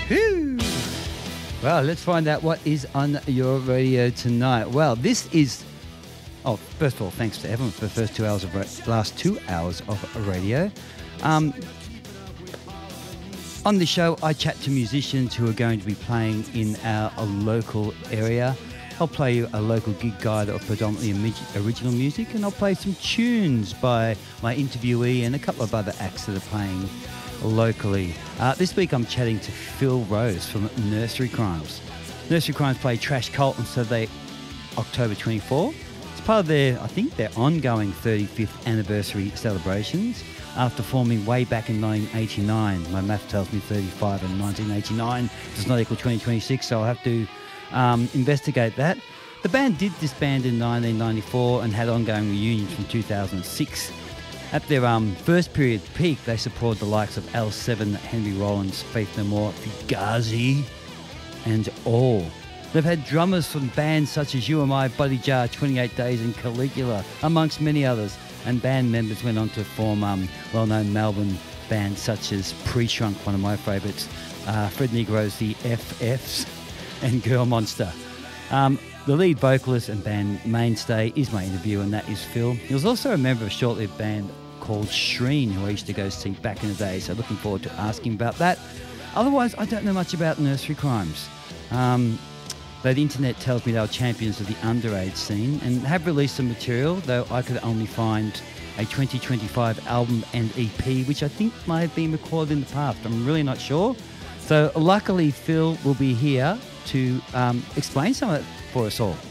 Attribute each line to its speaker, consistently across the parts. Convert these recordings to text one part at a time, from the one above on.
Speaker 1: Whew. Well, let's find out what is on your radio tonight. Well, this is... Oh, first of all, thanks to everyone for the last 2 hours of radio. On the show, I chat to musicians who are going to be playing in our local area. I'll play you a local gig guide of predominantly original music, and I'll play some tunes by my interviewee and a couple of other acts that are playing locally. This week I'm chatting to Phil Rose from Nursery Crimes. Nursery Crimes play Trash Cult on Saturday, October 24. It's part of their ongoing 35th anniversary celebrations after forming way back in 1989. My math tells me 35 and 1989 does not equal 2026, so I'll have to investigate that. The band did disband in 1994 and had ongoing reunions from 2006. At their first period peak, they supported the likes of L7, Henry Rollins, Faith No More, Fugazi, and All. They've had drummers from bands such as UMI, Buddy Jar, 28 Days and Caligula, amongst many others. And band members went on to form well-known Melbourne bands such as Pre-Shrunk, one of my favourites, Fred Negro's The FFs, and Girl Monster. The lead vocalist and band mainstay is my interview, and that is Phil. He was also a member of a short-lived band called Shreen, who I used to go see back in the day, so looking forward to asking about that. Otherwise, I don't know much about Nursery Crimes. Though the internet tells me they were champions of the underage scene and have released some material, though I could only find a 2025 album and EP, which I think might have been recorded in the past. I'm really not sure. So luckily, Phil will be here to explain some of it for us all.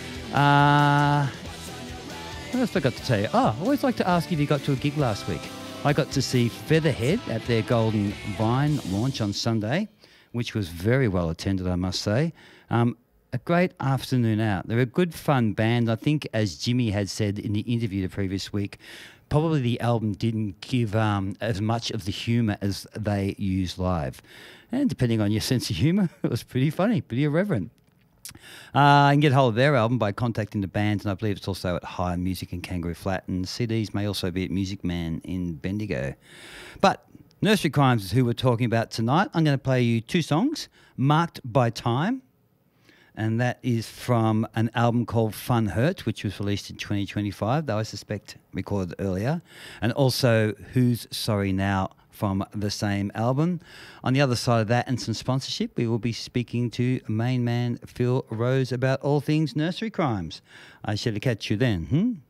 Speaker 1: What else I got to tell you? I always like to ask if you got to a gig last week. I got to see Featherhead at their Golden Vine launch on Sunday, which was very well attended, I must say. A great afternoon out. They're a good fun band. I think, as Jimmy had said in the interview the previous week, probably the album didn't give as much of the humour as they use live. And depending on your sense of humour, it was pretty funny, pretty irreverent. You can get hold of their album by contacting the band, and I believe it's also at High Music in Kangaroo Flat, and CDs may also be at Music Man in Bendigo. But Nursery Crimes is who we're talking about tonight. I'm going to play you two songs, Marked by Time, and that is from an album called Fun Hurt, which was released in 2025, though I suspect recorded earlier, and also Who's Sorry Now from the same album. On the other side of that and some sponsorship, we will be speaking to main man Phil Rose about all things Nursery Crimes. I shall catch you then.